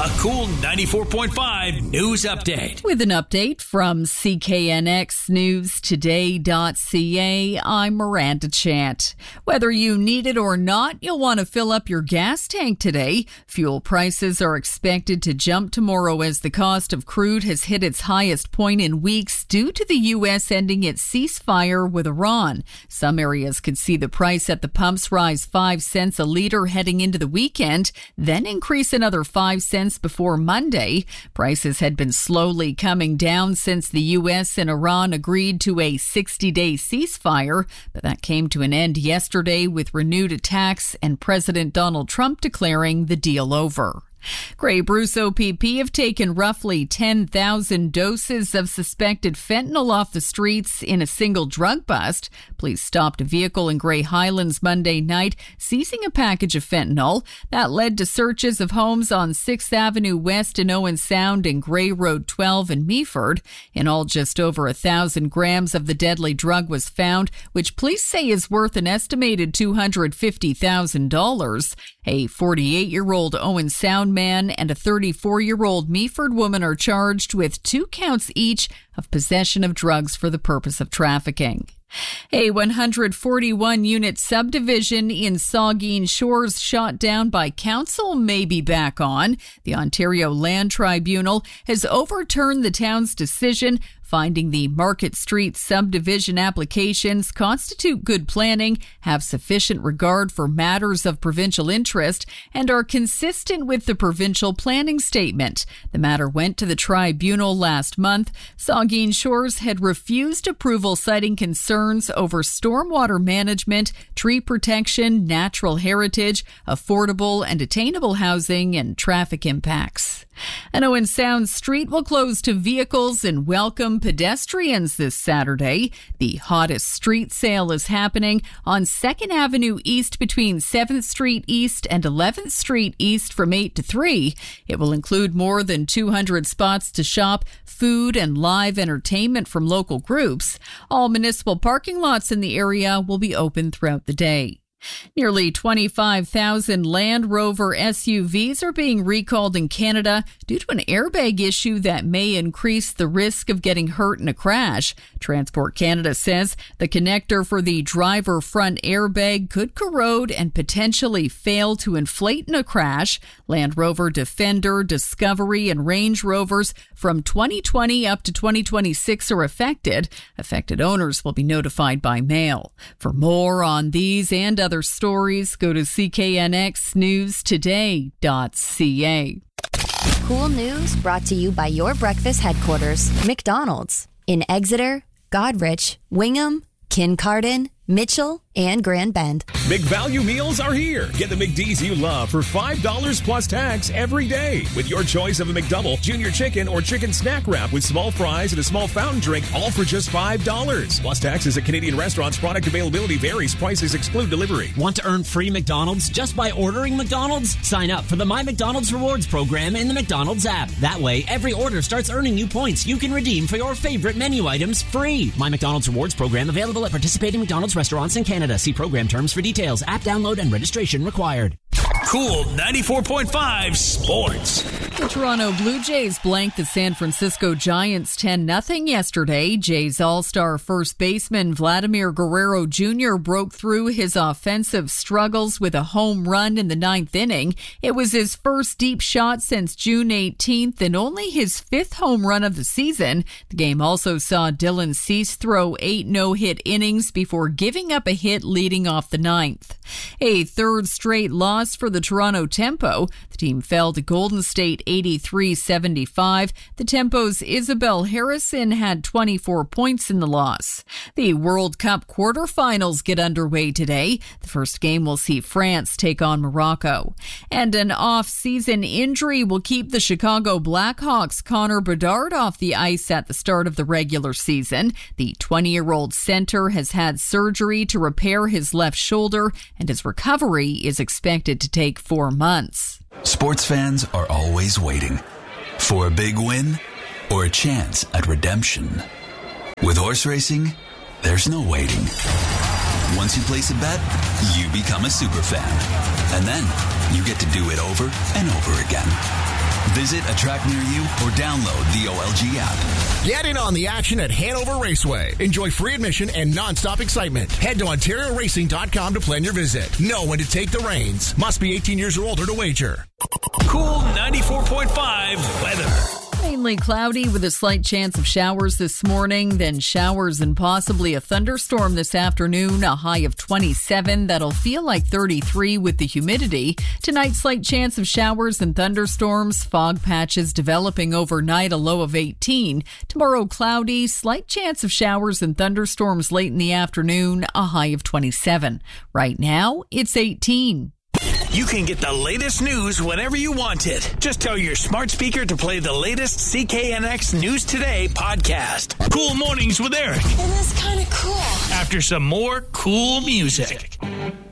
A Cool 94.5 news update. With an update from CKNXNewsToday.ca, I'm Miranda Chant. Whether you need it or not, you'll want to fill up your gas tank today. Fuel prices are expected to jump tomorrow as the cost of crude has hit its highest point in weeks due to the U.S. ending its ceasefire with Iran. Some areas could see the price at the pumps rise 5 cents a liter heading into the weekend, then increase another 5 cents before Monday. Prices had been slowly coming down since the U.S. and Iran agreed to a 60-day ceasefire, but that came to an end yesterday with renewed attacks and President Donald Trump declaring the deal over. Grey Bruce OPP have taken roughly 10,000 doses of suspected fentanyl off the streets in a single drug bust. Police stopped a vehicle in Grey Highlands Monday night, seizing a package of fentanyl. That led to searches of homes on 6th Avenue West in Owen Sound and Grey Road 12 in Meaford. In all, just over 1,000 grams of the deadly drug was found, which police say is worth an estimated $250,000. A 48-year-old Owen Sound man and a 34-year-old Meaford woman are charged with 2 counts each of possession of drugs for the purpose of trafficking. A 141-unit subdivision in Saugeen Shores shot down by council may be back on. The Ontario Land Tribunal has overturned the town's decision, finding the Market Street subdivision applications constitute good planning, have sufficient regard for matters of provincial interest, and are consistent with the provincial planning statement. The matter went to the tribunal last month. Saugeen Shores had refused approval, citing concerns over stormwater management, tree protection, natural heritage, affordable and attainable housing, and traffic impacts. An Owen Sound street will close to vehicles and welcome pedestrians this Saturday. The hottest street sale is happening on 2nd Avenue East between 7th Street East and 11th Street East from 8 to 3. It will include more than 200 spots to shop, food and live entertainment from local groups. All municipal parking lots in the area will be open throughout the day. Nearly 25,000 Land Rover SUVs are being recalled in Canada due to an airbag issue that may increase the risk of getting hurt in a crash. Transport Canada says the connector for the driver front airbag could corrode and potentially fail to inflate in a crash. Land Rover Defender, Discovery, and Range Rovers from 2020 up to 2026 are affected. Affected owners will be notified by mail. For more on these and other stories, go to CKNXNewsToday.ca. Cool news brought to you by your breakfast headquarters, McDonald's, in Exeter, Godrich, Wingham, Kincardine, Mitchell, and Grand Bend. McValue meals are here. Get the McD's you love for $5 plus tax every day with your choice of a McDouble, junior chicken, or chicken snack wrap with small fries and a small fountain drink, all for just $5. Plus taxes at Canadian restaurants. Product availability varies. Prices exclude delivery. Want to earn free McDonald's just by ordering McDonald's? Sign up for the My McDonald's Rewards program in the McDonald's app. That way, every order starts earning you points you can redeem for your favorite menu items free. My McDonald's Rewards program available at participating McDonald's restaurants in Canada. See program terms for details. App download and registration required. Cool 94.5 Sports. The Toronto Blue Jays blanked the San Francisco Giants 10-0 yesterday. Jays all-star first baseman Vladimir Guerrero Jr. broke through his offensive struggles with a home run in the 9th inning. It was his first deep shot since June 18th and only his 5th home run of the season. The game also saw Dylan Cease throw 8 no-hit innings before giving up a hit leading off the 9th. A third straight loss for the Toronto Tempo. The team fell to Golden State 83-75. The Tempo's Isabel Harrison had 24 points in the loss. The World Cup quarterfinals get underway today. The first game will see France take on Morocco. And an off-season injury will keep the Chicago Blackhawks' Connor Bedard off the ice at the start of the regular season. The 20-year-old center has had surgery to repair his left shoulder, and his recovery is expected to take 4 months. Sports fans are always waiting for a big win or a chance at redemption. With horse racing, there's no waiting. Once you place a bet, you become a super fan. And then you get to do it over and over again. Visit a track near you or download the OLG app. Get in on the action at Hanover Raceway. Enjoy free admission and nonstop excitement. Head to OntarioRacing.com to plan your visit. Know when to take the reins. Must be 18 years or older to wager. Cool 94.5 weather. Mainly cloudy with a slight chance of showers this morning, then showers and possibly a thunderstorm this afternoon, a high of 27. That'll feel like 33 with the humidity. Tonight, slight chance of showers and thunderstorms, fog patches developing overnight, a low of 18. Tomorrow, cloudy, slight chance of showers and thunderstorms late in the afternoon, a high of 27. Right now, it's 18. You can get the latest news whenever you want it. Just tell your smart speaker to play the latest CKNX News Today podcast. Cool Mornings with Eric. And that's kind of cool. After some more cool music.